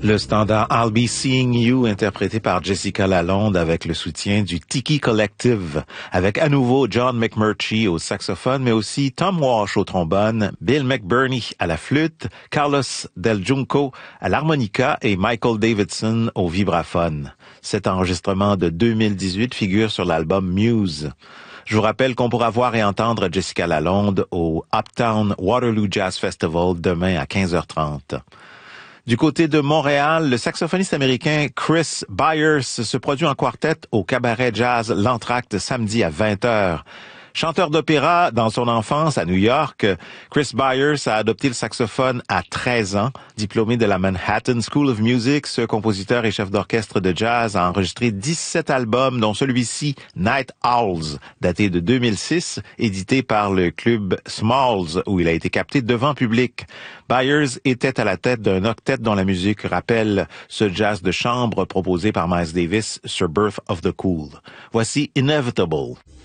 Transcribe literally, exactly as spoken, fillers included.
Le standard I'll Be Seeing You, interprété par Jessica Lalonde avec le soutien du Tiki Collective, avec à nouveau John McMurtry au saxophone, mais aussi Tom Walsh au trombone, Bill McBurney à la flûte, Carlos Del Junco à l'harmonica et Michael Davidson au vibraphone. Cet enregistrement de deux mille dix-huit figure sur l'album Muse. Je vous rappelle qu'on pourra voir et entendre Jessica Lalonde au Uptown Waterloo Jazz Festival demain à quinze heures trente. Du côté de Montréal, le saxophoniste américain Chris Byers se produit en quartet au cabaret jazz L'Entracte samedi à vingt heures. Chanteur d'opéra dans son enfance à New York, Chris Byers a adopté le saxophone à treize ans. Diplômé de la Manhattan School of Music, ce compositeur et chef d'orchestre de jazz a enregistré dix-sept albums, dont celui-ci, Night Owls, daté de deux mille six, édité par le club Smalls, où il a été capté devant public. Byers était à la tête d'un octet dont la musique rappelle ce jazz de chambre proposé par Miles Davis sur Birth of the Cool. Voici Inevitable.